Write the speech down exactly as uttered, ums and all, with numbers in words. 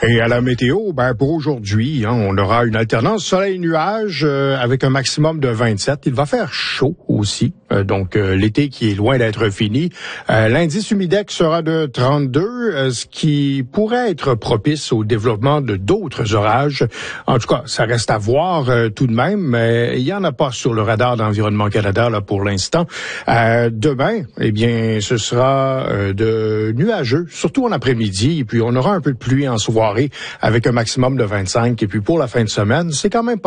Et à la météo, ben pour aujourd'hui, hein, on aura une alternance soleil-nuage euh, avec un maximum de vingt-sept. Il va faire chaud aussi, euh, donc euh, l'été qui est loin d'être fini. Euh, l'indice humidex sera de trente-deux, euh, ce qui pourrait être propice au développement de d'autres orages. En tout cas, ça reste à voir euh, tout de même, mais il y en a pas sur le radar d'Environnement Canada là pour l'instant. Euh, demain, eh bien, ce sera euh, de nuageux, surtout en après-midi, et puis on aura un peu de pluie en soirée avec un maximum de vingt-cinq. Et puis pour la fin de semaine, c'est quand même pas